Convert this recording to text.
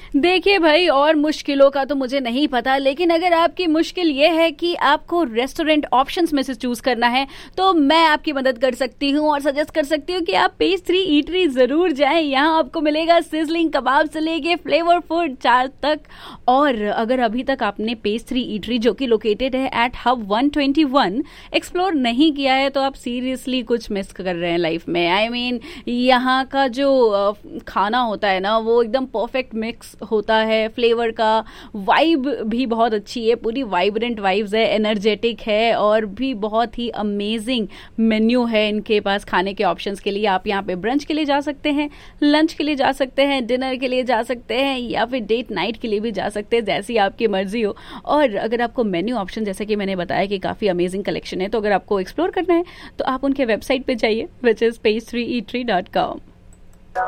देखिए भाई, और मुश्किलों का तो मुझे नहीं पता, लेकिन अगर आपकी मुश्किल ये है कि आपको रेस्टोरेंट ऑप्शंस में से चूज करना है तो मैं आपकी मदद कर सकती हूँ और सजेस्ट कर सकती हूँ कि आप पेज 3 ईटरी जरूर जाएं। यहाँ आपको मिलेगा सिजलिंग कबाब से लेके फ्लेवर फूड चाट तक। और अगर अभी तक आपने पेज 3 ईटरी, जो कि लोकेटेड है एट हब 121, एक्सप्लोर नहीं किया है तो आप सीरियसली कुछ मिस कर रहे हैं लाइफ में। आई मीन यहाँ का जो खाना होता है ना, वो एकदम परफेक्ट मिक्स होता है फ्लेवर का। वाइब भी बहुत अच्छी है, पूरी वाइब्रेंट वाइब्स है, एनर्जेटिक है, और भी बहुत ही अमेजिंग मेन्यू है इनके पास खाने के ऑप्शंस के लिए। आप यहाँ पे ब्रंच के लिए जा सकते हैं, लंच के लिए जा सकते हैं, डिनर के लिए जा सकते हैं, या फिर डेट नाइट के लिए भी जा सकते हैं, जैसी आपकी मर्जी हो। और अगर आपको मेन्यू ऑप्शन, जैसे कि मैंने बताया कि काफ़ी अमेजिंग कलेक्शन है, तो अगर आपको एक्सप्लोर करना है तो आप उनके वेबसाइट पे जाइए, विच इज़ page3eatery.com।